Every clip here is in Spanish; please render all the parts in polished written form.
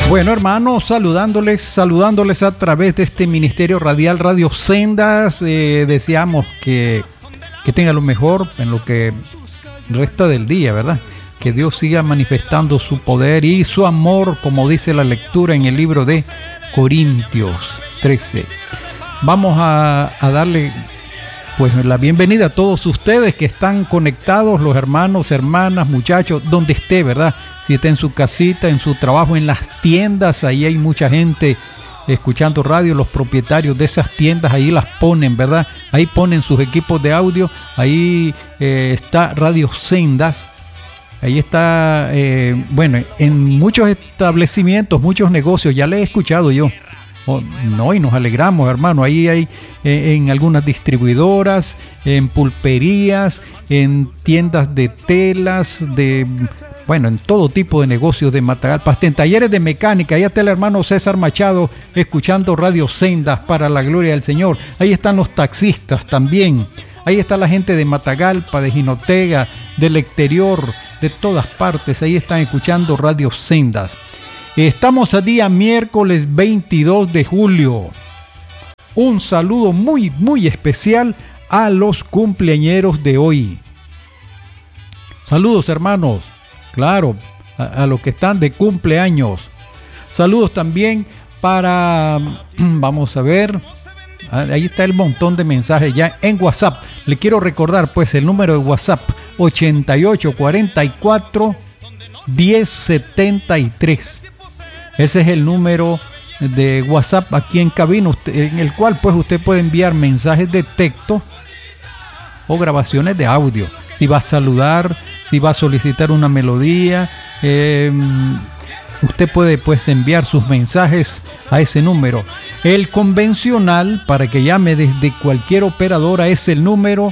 Bueno, hermanos, saludándoles a través de este ministerio radial Radio Sendas. Deseamos que tengan lo mejor en lo que resta del día, ¿verdad? Que Dios siga manifestando su poder y su amor, como dice la lectura en el libro de Corintios 13. Vamos a darle pues la bienvenida a todos ustedes que están conectados, los hermanos, hermanas, muchachos, donde esté, ¿verdad? Si está en su casita, en su trabajo, en las tiendas, ahí hay mucha gente escuchando radio, los propietarios de esas tiendas, ahí las ponen, ¿verdad? Ahí ponen sus equipos de audio, ahí está Radio Sendas, ahí está, bueno, en muchos establecimientos, muchos negocios, ya les he escuchado yo. No, y nos alegramos, hermano. Ahí hay en algunas distribuidoras, en pulperías, en tiendas de telas, bueno, en todo tipo de negocios de Matagalpa, en talleres de mecánica. Ahí está el hermano César Machado escuchando Radio Sendas para la gloria del Señor. Ahí están los taxistas también. Ahí está la gente de Matagalpa, de Jinotega, del exterior, de todas partes. Ahí están escuchando Radio Sendas. Estamos a día miércoles 22 de julio. Un saludo muy, muy especial a los cumpleañeros de hoy. Saludos, hermanos. Claro, a los que están de cumpleaños. Saludos también para, vamos a ver, ahí está el montón de mensajes ya en WhatsApp. Le quiero recordar pues el número de WhatsApp 8844 1073. Ese es el número de WhatsApp aquí en cabina, en el cual pues usted puede enviar mensajes de texto o grabaciones de audio. Si va a saludar, si va a solicitar una melodía, usted puede pues enviar sus mensajes a ese número. El convencional para que llame desde cualquier operadora es el número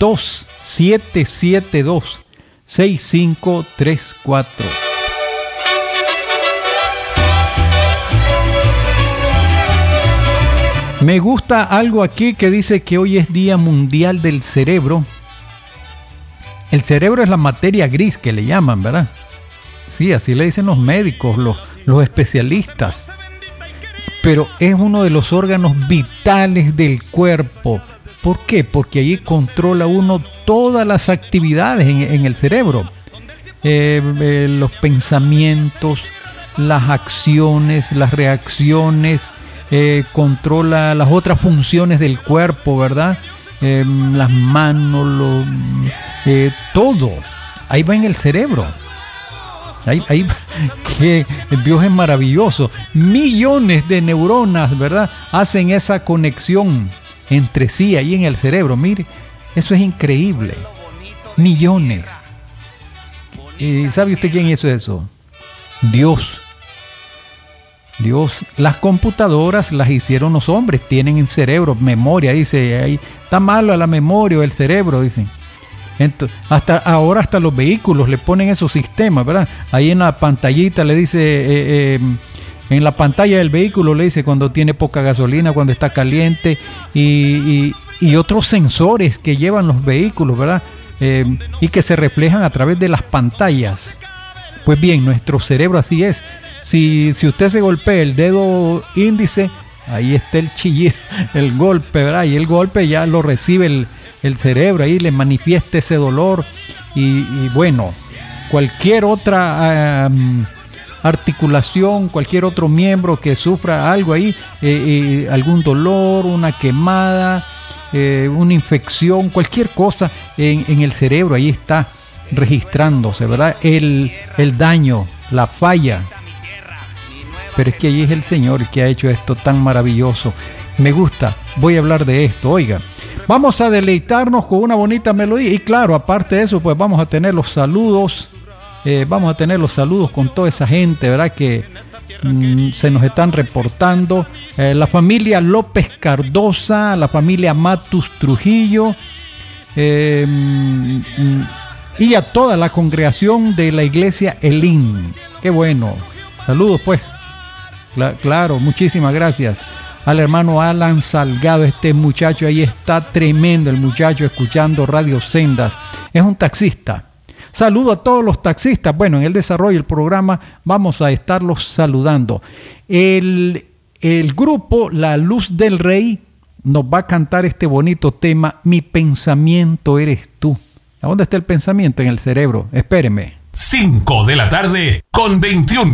2772-6534. Me gusta algo aquí que dice que hoy es Día Mundial del Cerebro. El cerebro es la materia gris que le llaman, ¿verdad? Sí, así le dicen los médicos, los especialistas. Pero es uno de los órganos vitales del cuerpo. ¿Por qué? Porque allí controla uno todas las actividades en el cerebro. Los pensamientos, las acciones, las reacciones. Controla las otras funciones del cuerpo, ¿verdad? Las manos, todo. Ahí va en el cerebro. Ahí que Dios es maravilloso. Millones de neuronas, ¿verdad? Hacen esa conexión entre sí ahí en el cerebro. Mire, eso es increíble. Millones. ¿Sabe usted quién hizo eso? Dios. Las computadoras las hicieron los hombres, tienen el cerebro, memoria, dice, ahí está malo la memoria o el cerebro, dicen. Entonces, hasta los vehículos le ponen esos sistemas, ¿verdad? Ahí en la pantallita le dice, en la pantalla del vehículo le dice cuando tiene poca gasolina, cuando está caliente y otros sensores que llevan los vehículos, ¿verdad? Y que se reflejan a través de las pantallas. Pues bien, nuestro cerebro así es. Si usted se golpea el dedo índice, ahí está el chillido, el golpe, ¿verdad? Y el golpe ya lo recibe el cerebro, ahí le manifiesta ese dolor. Y bueno, cualquier otra articulación, cualquier otro miembro que sufra algo ahí, algún dolor, una quemada, una infección, cualquier cosa en el cerebro, ahí está registrándose, ¿verdad? El daño, la falla. Pero es que allí es el Señor que ha hecho esto tan maravilloso. Me gusta, voy a hablar de esto, oiga. Vamos a deleitarnos con una bonita melodía. Y claro, aparte de eso, pues vamos a tener los saludos. Vamos a tener los saludos con toda esa gente, ¿verdad? Que se nos están reportando. La familia López Cardosa, la familia Matus Trujillo. Y a toda la congregación de la iglesia Elín. Qué bueno. Saludos, pues. Claro, muchísimas gracias al hermano Alan Salgado. Este muchacho ahí está tremendo, el muchacho escuchando Radio Sendas. Es un taxista. Saludo a todos los taxistas. Bueno, en el desarrollo del programa vamos a estarlos saludando. El grupo La Luz del Rey nos va a cantar este bonito tema, Mi pensamiento eres tú. ¿A dónde está el pensamiento? En el cerebro. Espéreme. 5 de la tarde con 21